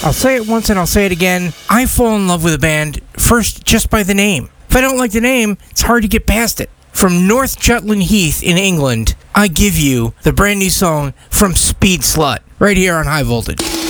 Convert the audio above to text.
I'll say it once and I'll say it again. I fall in love with a band first just by the name. If I don't like the name, it's hard to get past it. From North Jutland Heath in England, I give you the brand new song from Speed Slut, right here on High Voltage.